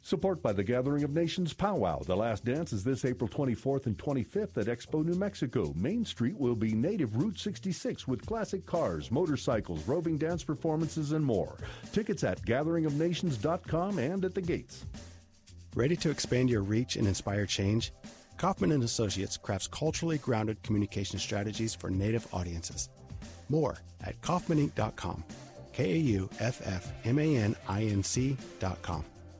Support by the Gathering of Nations Powwow. The last dance is this April 24th and 25th at Expo, New Mexico. Main Street will be native Route 66 with classic cars, motorcycles, roving dance performances, and more. Tickets at gatheringofnations.com and at the gates. Ready to expand your reach and inspire change? Kaufman & Associates crafts culturally grounded communication strategies for Native audiences. More at kaufmaninc.com. KAUFFMANINC.com.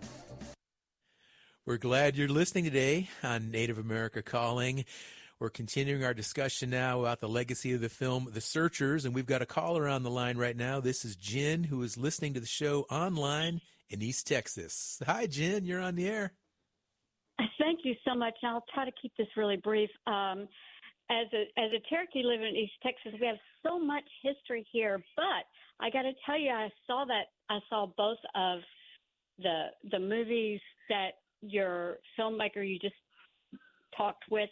We're glad you're listening today on Native America Calling. We're continuing our discussion now about the legacy of the film The Searchers, and we've got a caller on the line right now. This is Jen, who is listening to the show online in East Texas. Hi, Jen. You're on the air. Thank you so much. I'll try to keep this really brief. As a Cherokee living in East Texas, we have so much history here, but I got to tell you, I saw both of the movies that your filmmaker you just talked with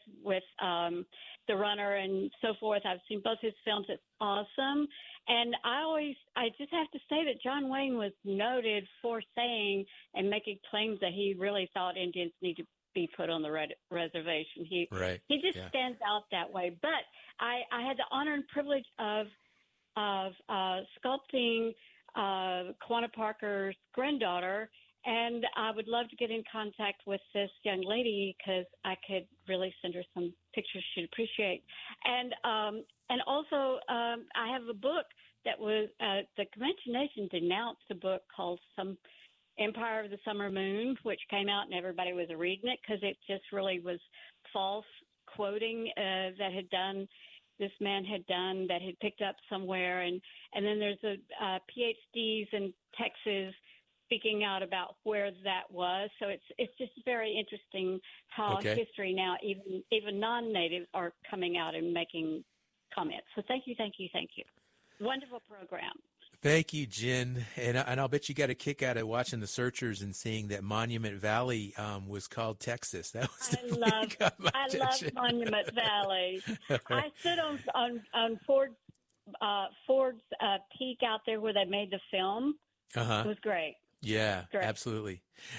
The Runner and so forth. I've seen both his films. It's awesome. And I just have to say that John Wayne was noted for saying and making claims that he really thought Indians need to be put on the reservation. He just stands out that way. But I had the honor and privilege of sculpting Quanah Parker's granddaughter, and I would love to get in contact with this young lady because I could really send her some pictures she'd appreciate. And also, I have a book that was the Comanche Nation denounced a book called Empire of the Summer Moon, which came out and everybody was reading it because it just really was false quoting that this man had done that had picked up somewhere. And then there's a PhDs in Texas speaking out about where that was. So it's just very interesting how history now, even non-natives are coming out and making comments. So thank you. Wonderful program. Thank you, Jen. And I'll bet you got a kick out of watching The Searchers and seeing that Monument Valley was called Texas. That was I love Monument Valley. I sit on Ford's Peak out there where they made the film. It was great. Yeah, absolutely.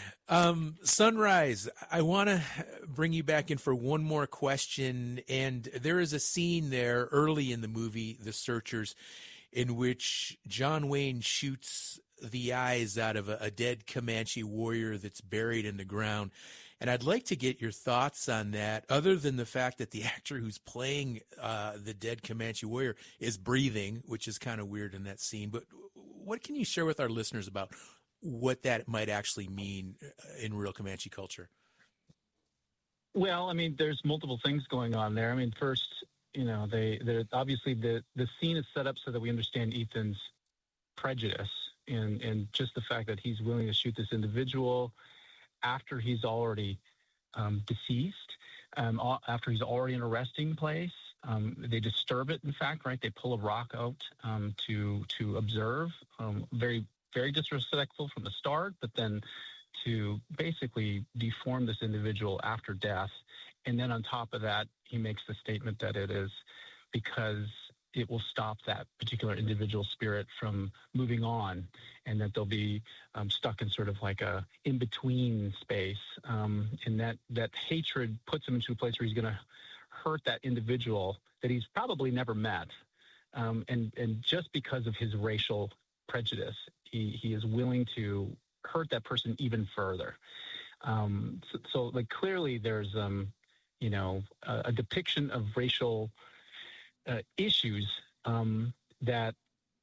Sunrise, I want to bring you back in for one more question. And there is a scene there early in the movie, The Searchers, in which John Wayne shoots the eyes out of a dead Comanche warrior that's buried in the ground. And I'd like to get your thoughts on that, other than the fact that the actor who's playing the dead Comanche warrior is breathing, which is kind of weird in that scene. But what can you share with our listeners about what that might actually mean in real Comanche culture? Well, I mean, there's multiple things going on there. I mean, first, they're obviously the scene is set up so that we understand Ethan's prejudice and just the fact that he's willing to shoot this individual after he's already deceased, after he's already in a resting place. They disturb it, in fact, right? They pull a rock out to observe, very, very disrespectful from the start, but then to basically deform this individual after death. And then on top of that, he makes the statement that it is because it will stop that particular individual spirit from moving on, and that they'll be stuck in sort of like a in-between space. And that hatred puts him into a place where he's going to hurt that individual that he's probably never met. And just because of his racial prejudice, he is willing to hurt that person even further. So like clearly there's a depiction of racial issues that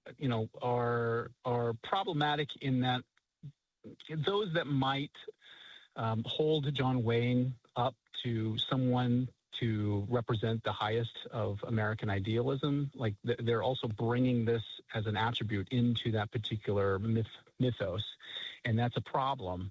are problematic in that those that might hold John Wayne up to someone to represent the highest of American idealism, like they're also bringing this as an attribute into that particular mythos, and that's a problem.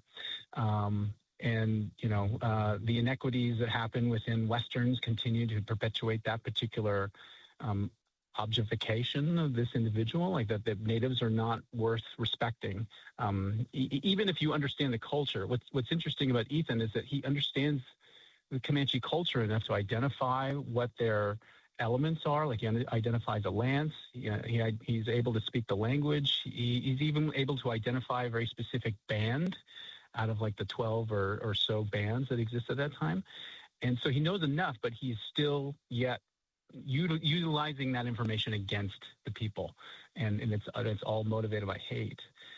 The inequities that happen within Westerns continue to perpetuate that particular objectification of this individual, like that the natives are not worth respecting. Even if you understand the culture, what's interesting about Ethan is that he understands the Comanche culture enough to identify what their elements are. Like he identifies a lance. He's able to speak the language. He's even able to identify a very specific band out of like the 12 or so bands that exist at that time. And so he knows enough, but he's still yet utilizing that information against the people. And it's all motivated by hate.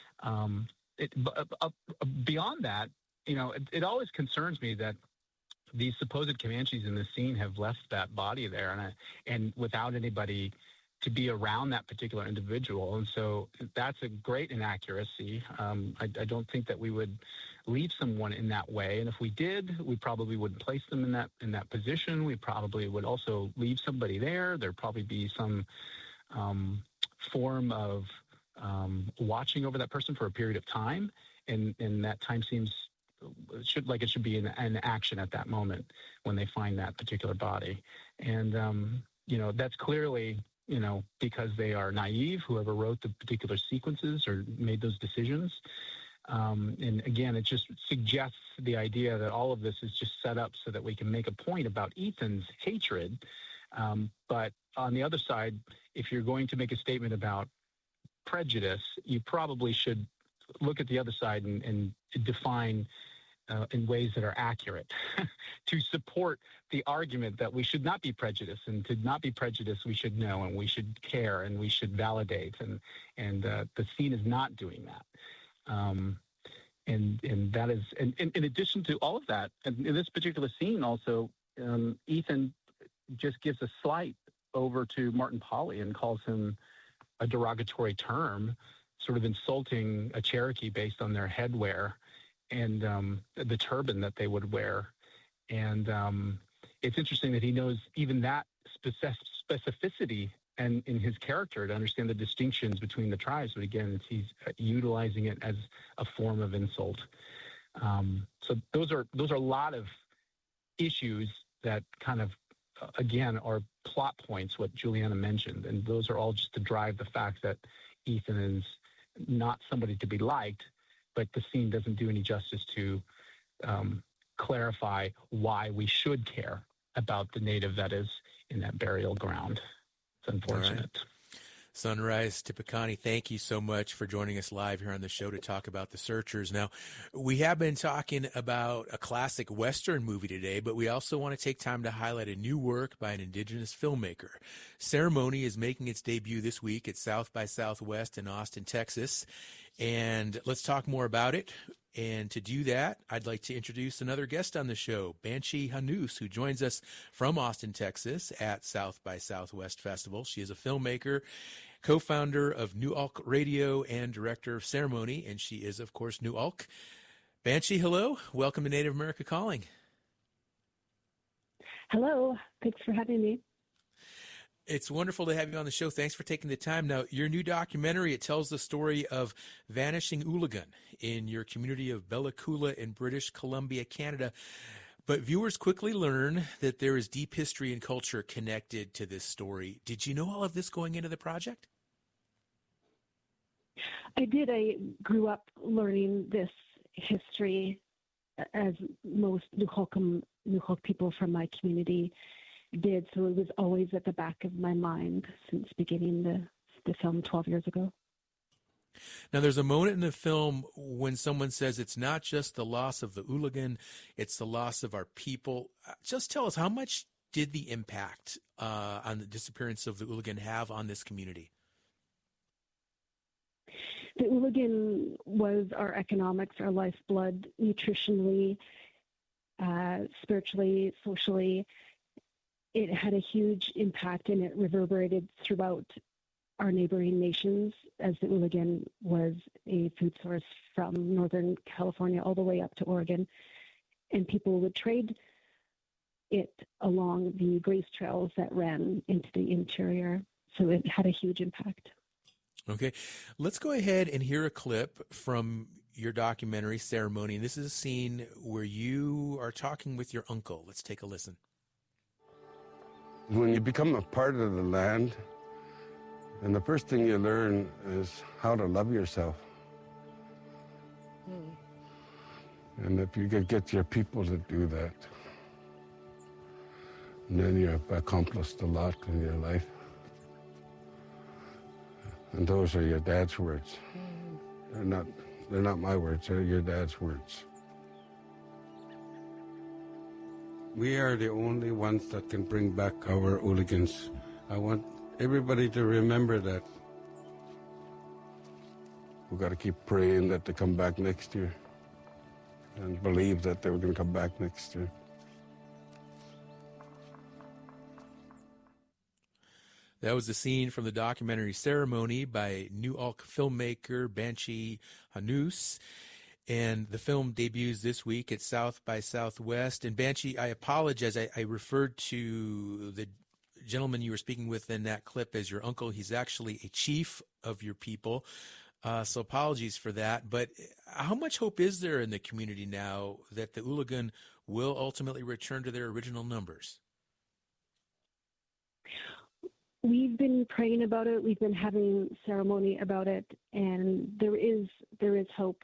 Beyond that, it always concerns me that these supposed Comanches in the scene have left that body there and without anybody to be around that particular individual. And so that's a great inaccuracy. I don't think that we would leave someone in that way. And if we did, we probably wouldn't place them in that position. We probably would also leave somebody there. There'd probably be some form of watching over that person for a period of time. And that time it should be an action at that moment when they find that particular body. And, that's clearly, because they are naive, whoever wrote the particular sequences or made those decisions. And again, it just suggests the idea that all of this is just set up so that we can make a point about Ethan's hatred. But on the other side, if you're going to make a statement about prejudice, you probably should look at the other side and define in ways that are accurate to support the argument that we should not be prejudiced, and to not be prejudiced, we should know, and we should care, and we should validate, and the scene is not doing that. And that is, and in addition to all of that, and in this particular scene also, Ethan just gives a slight over to Martin Pauly and calls him a derogatory term, sort of insulting a Cherokee based on their headwear and the turban that they would wear. And it's interesting that he knows even that specificity and in his character to understand the distinctions between the tribes. But again, he's utilizing it as a form of insult. So those are a lot of issues that kind of, again, are plot points, what Juliana mentioned. And those are all just to drive the fact that Ethan is not somebody to be liked, but the scene doesn't do any justice to clarify why we should care about the native that is in that burial ground. It's unfortunate. Right. Sunrise Tipekani, thank you so much for joining us live here on the show to talk about The Searchers. Now, we have been talking about a classic Western movie today, but we also want to take time to highlight a new work by an Indigenous filmmaker. Ceremony is making its debut this week at South by Southwest in Austin, Texas. And let's talk more about it. And to do that, I'd like to introduce another guest on the show, Banshee Hanous, who joins us from Austin, Texas at South by Southwest Festival. She is a filmmaker, co-founder of New Alk Radio, and director of Ceremony, and she is, of course, New Alk. Banshee, hello. Welcome to Native America Calling. Hello. Thanks for having me. It's wonderful to have you on the show. Thanks for taking the time. Now, your new documentary, it tells the story of vanishing Ooligan in your community of Bella Coola in British Columbia, Canada. But viewers quickly learn that there is deep history and culture connected to this story. Did you know all of this going into the project? I did. I grew up learning this history, as most Nukhalk people from my community did, so it was always at the back of my mind since beginning the film 12 years ago. Now, there's a moment in the film when someone says it's not just the loss of the Ooligan, it's the loss of our people. Just tell us, how much did the impact on the disappearance of the Ooligan have on this community? The Ooligan was our economics, our lifeblood, nutritionally, spiritually, socially. It had a huge impact, and it reverberated throughout our neighboring nations, as the Ooligan was a food source from Northern California all the way up to Oregon. And people would trade it along the graze trails that ran into the interior. So it had a huge impact. Okay. Let's go ahead and hear a clip from your documentary, Ceremony. This is a scene where you are talking with your uncle. Let's take a listen. When you become a part of the land, and the first thing you learn is how to love yourself. And if you could get your people to do that, then you've accomplished a lot in your life. And those are your dad's words. They're not They're not my words, they're your dad's words. We are the only ones that can bring back our hooligans. I want everybody to remember that. We've got to keep praying that they come back next year and believe that they were going to come back next year. That was a scene from the documentary Ceremony by Nuuk filmmaker Banshee Hanus. And the film debuts this week at South by Southwest. And Banshee, I apologize. I referred to the gentleman you were speaking with in that clip as your uncle. He's actually a chief of your people. So apologies for that. But how much hope is there in the community now that the Ulugan will ultimately return to their original numbers? We've been praying about it. We've been having ceremony about it, and there is hope.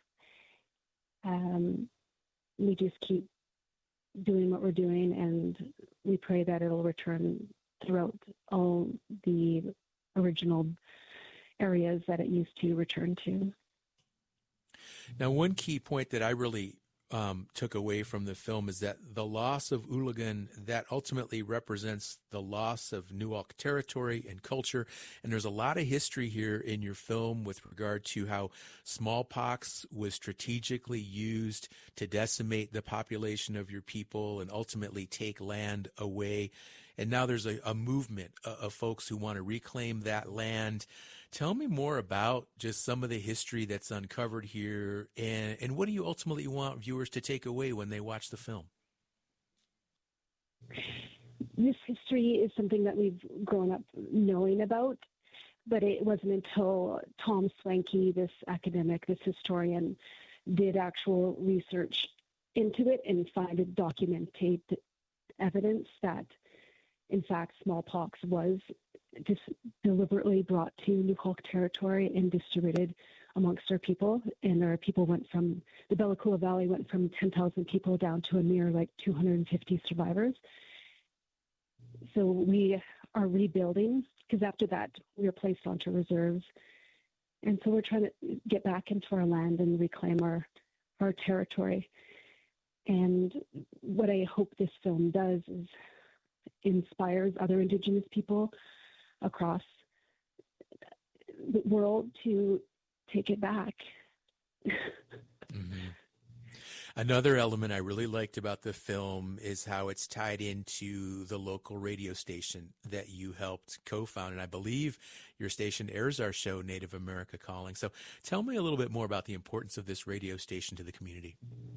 We just keep doing what we're doing, and we pray that it'll return throughout all the original areas that it used to return to. Now, one key point that I really took away from the film is that the loss of Ulugan, that ultimately represents the loss of Nuuk territory and culture. And there's a lot of history here in your film with regard to how smallpox was strategically used to decimate the population of your people and ultimately take land away. And now there's a movement of folks who want to reclaim that land. Tell me more about just some of the history that's uncovered here, and what do you ultimately want viewers to take away when they watch the film? This history is something that we've grown up knowing about, but it wasn't until Tom Swanky, this academic, this historian, did actual research into it and find documented evidence that, in fact, smallpox was just deliberately brought to Nuuk territory and distributed amongst our people. And our people went from, the Bella Coola Valley went from 10,000 people down to a mere 250 survivors. So we are rebuilding, because after that we were placed onto reserves. And so we're trying to get back into our land and reclaim our territory. And what I hope this film does is inspires other Indigenous people across the world to take it back. Mm-hmm. Another element I really liked about the film is how it's tied into the local radio station that you helped co-found. And I believe your station airs our show, Native America Calling. So tell me a little bit more about the importance of this radio station to the community.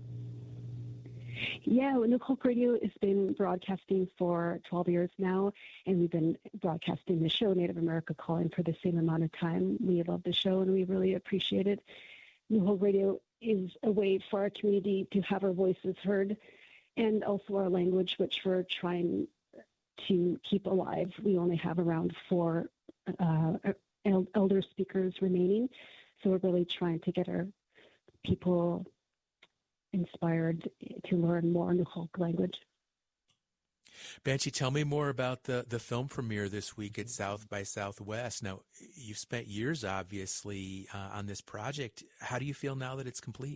Yeah, Nuuk Radio has been broadcasting for 12 years now, and we've been broadcasting the show, Native America Calling, for the same amount of time. We love the show, and we really appreciate it. Nuuk Radio is a way for our community to have our voices heard, and also our language, which we're trying to keep alive. We only have around 4 elder speakers remaining, so we're really trying to get our people inspired to learn more Nuuk language. Banshee, tell me more about the film premiere this week at South by Southwest. Now, you've spent years, obviously, on this project. How do you feel now that it's complete?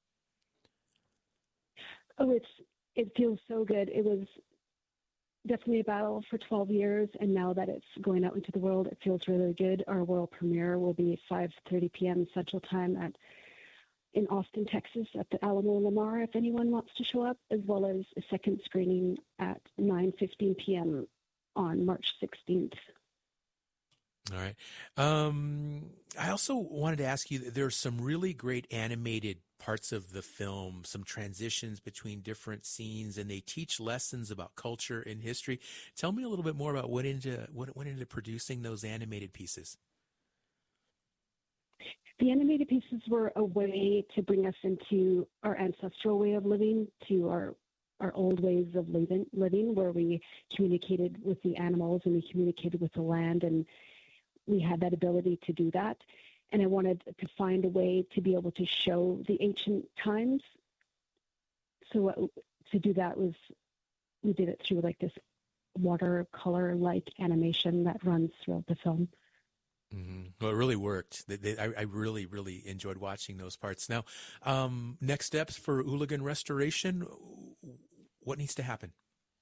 Oh, it feels so good. It was definitely a battle for 12 years, and now that it's going out into the world, it feels really good. Our world premiere will be 5:30 p.m. Central Time in Austin, Texas, at the Alamo Lamar, if anyone wants to show up, as well as a second screening at 9:15 p.m. on March 16th. All right. I also wanted to ask you, there's some really great animated parts of the film, some transitions between different scenes, and they teach lessons about culture and history. Tell me a little bit more about what went into producing those animated pieces. The animated pieces were a way to bring us into our ancestral way of living, to our old ways of living, where we communicated with the animals and we communicated with the land, and we had that ability to do that. And I wanted to find a way to be able to show the ancient times. So to do that we did it through this watercolor-like animation that runs throughout the film. Mm-hmm. Well, it really worked. I really, really enjoyed watching those parts. Now, next steps for Ooligan Restoration, what needs to happen?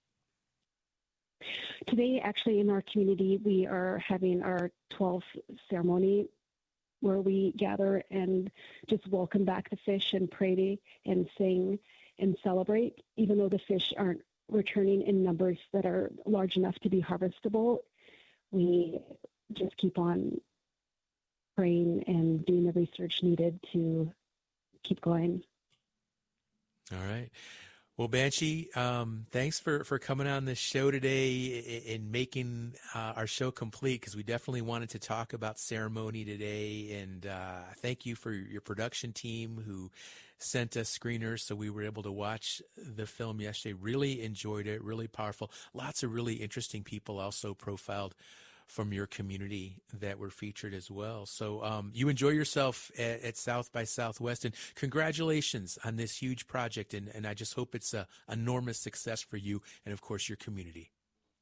Today, actually, in our community, we are having our 12th ceremony where we gather and just welcome back the fish and pray and sing and celebrate. Even though the fish aren't returning in numbers that are large enough to be harvestable, we just keep on praying and doing the research needed to keep going. All right. Well, Banshee, thanks for coming on this show today and making our show complete, because we definitely wanted to talk about ceremony today. And thank you for your production team who sent us screeners so we were able to watch the film yesterday. Really enjoyed it, really powerful. Lots of really interesting people also profiled from your community that were featured as well. So you enjoy yourself at South by Southwest, and congratulations on this huge project. And I just hope it's an enormous success for you and, of course, your community.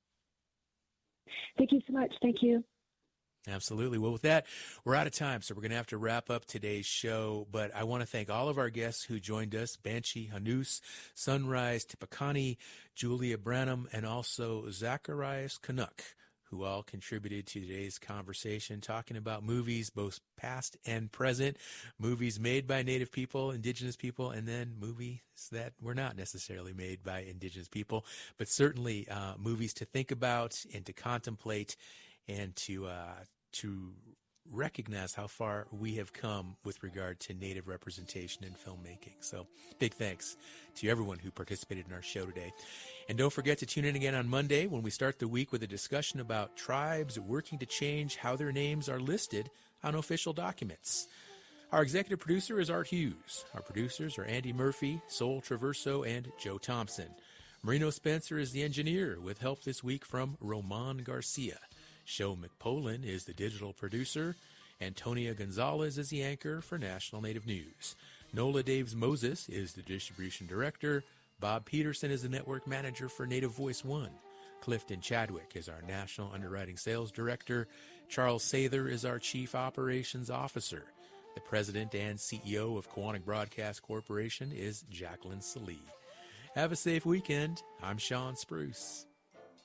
Thank you so much. Thank you. Absolutely. Well, with that, we're out of time, so we're going to have to wrap up today's show. But I want to thank all of our guests who joined us: Banshee Hanus, Sunrise Tipakani, Julia Branham, and also Zacharias Canuck, who all contributed to today's conversation, talking about movies, both past and present, movies made by Native people, Indigenous people, and then movies that were not necessarily made by Indigenous people, but certainly movies to think about and to contemplate and to recognize how far we have come with regard to Native representation in filmmaking. So big thanks to everyone who participated in our show today. And don't forget to tune in again on Monday when we start the week with a discussion about tribes working to change how their names are listed on official documents. Our executive producer is Art Hughes. Our producers are Andy Murphy, Sol Traverso, and Joe Thompson. Marino Spencer is the engineer, with help this week from Roman Garcia. Show McPolin is the digital producer. Antonia Gonzalez is the anchor for National Native News. Nola Daves Moses is the distribution director. Bob Peterson is the network manager for Native Voice One. Clifton Chadwick is our national underwriting sales director. Charles Sather is our chief operations officer. The president and CEO of Kawanak Broadcast Corporation is Jacqueline Salee. Have a safe weekend. I'm Sean Spruce.